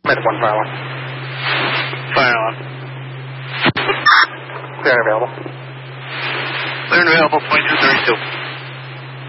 Medic 1, fire alarm. Fire alarm. Clear and available. Clear and available, point 232.